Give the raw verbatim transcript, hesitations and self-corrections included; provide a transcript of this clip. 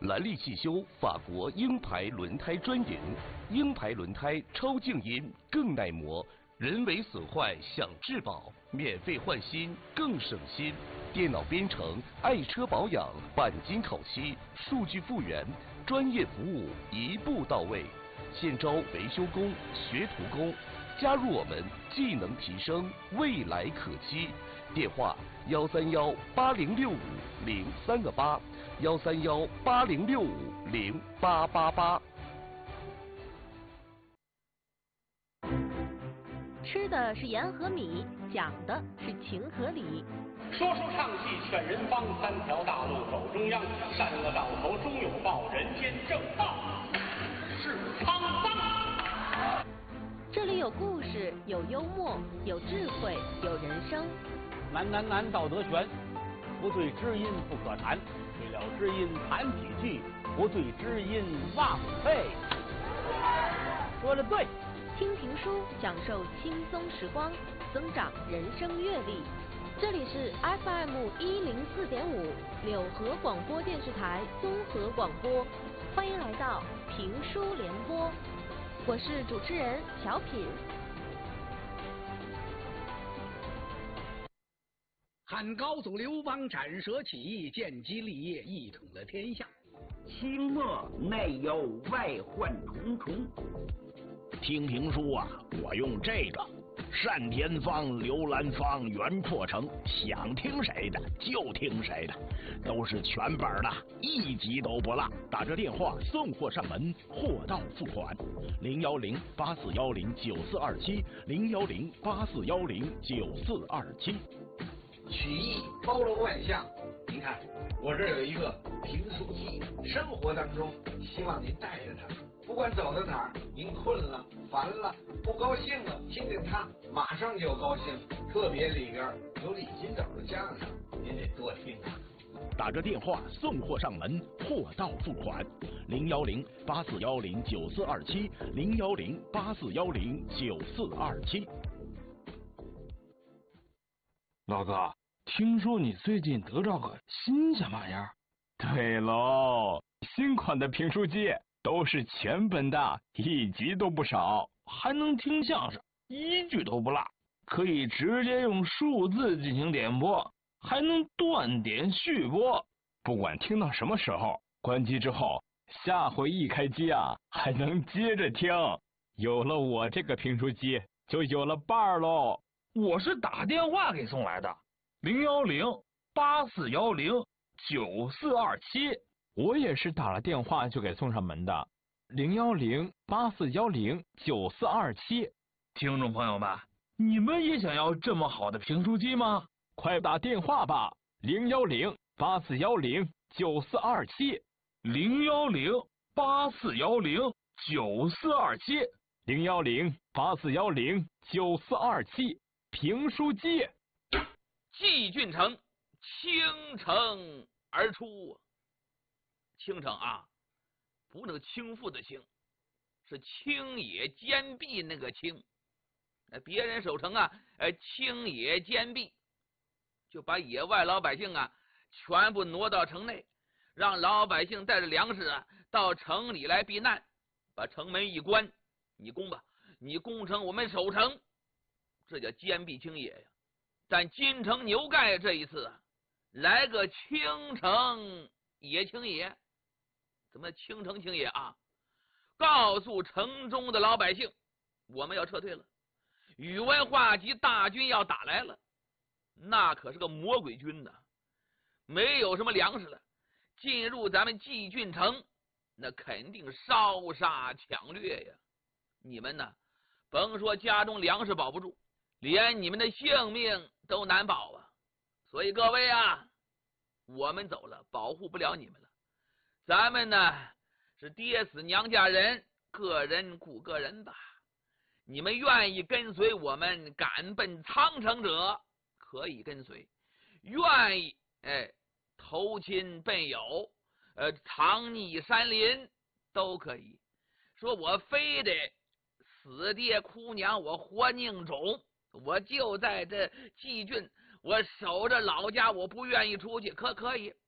兰利汽修法国鹰牌轮胎专营，鹰牌轮胎超静音，更耐磨，人为损坏享质保，免费换新更省心。电脑编程，爱车保养，钣金烤漆，数据复原，专业服务一步到位。现招维修工、学徒工，加入我们，技能提升，未来可期。电话：幺三幺八零六五零三个八，幺三幺八零六五零八八八。 吃的是盐和米，讲的是情和理。 说书唱戏劝人方，三条大路走中央，善恶到头终有报，人间正道是沧桑。 这里有故事，有幽默，有智慧，有人生。 难难难，道德悬，不对知音不可谈，对了知音谈几句，不对知音忘废。说的对。 听评书，享受轻松时光，增长人生阅历。这里是 F M 一零四点五柳河广播电视台综合广播，欢迎来到评书联播，我是主持人小品。 汉高祖刘邦斩蛇起义，建基立业，一统了天下。 清末内忧外患重重。 听评书啊，我用这个单田芳、刘兰芳、袁阔成，想听谁的就听谁的，都是全本的，一集都不落。打着电话送货上门，货到付款。零幺零八四幺零九四二七，零幺零八四幺零九四二七。 曲艺包罗万象，您看我这有一个评书机，生活当中希望您带着它。不管走到哪儿，您困了、烦了、不高兴了，听见它马上就高兴。特别里边有李金斗的相声，您得多听啊。 打着电话送货上门，货到付款。零幺零八四幺零九四二七，零幺零八四幺零九四二七。 老哥，听说你最近得着个新鲜玩意儿？对喽，新款的评书机。都是全本的，一集都不少，还能听相声，一句都不落，可以直接用数字进行点播，还能断点续播。不管听到什么时候，关机之后，下回一开机啊，还能接着听。有了我这个评书机，就有了伴儿喽。我是打电话给送来的，零幺零八四幺零九四二七。我也是打了电话就给送上门的，零幺零八四幺零九四二七。听众朋友们，你们也想要这么好的评书机吗？快打电话吧，零幺零八四幺零九四二七，零幺零八四幺零九四二七，零幺零八四幺零九四二七。评书机， 季俊成倾城而出。倾城啊，不那个倾覆的倾，是青野坚壁那个倾。别人守城啊，呃，青野坚壁，就把野外老百姓啊全部挪到城内，让老百姓带着粮食啊到城里来避难，把城门一关，你攻吧，你攻城，我们守城，这叫坚壁清野呀。但金城牛盖这一次啊，来个倾城野清野。怎么倾城倾野啊？告诉城中的老百姓，我们要撤退了，宇文化及大军要打来了。那可是个魔鬼军呐，没有什么粮食了，进入咱们季郡城，那肯定烧杀抢掠呀。你们呢，甭说家中粮食保不住，连你们的性命都难保啊。所以各位啊，我们走了，保护不了你们了。咱们呢是爹死娘家人，个人顾个人吧。你们愿意跟随我们赶奔苍城者，可以跟随；愿意哎投亲奔友，呃藏匿山林都可以。说我非得死爹哭娘，我活宁种，我就在这季郡，我守着老家，我不愿意出去，可可以。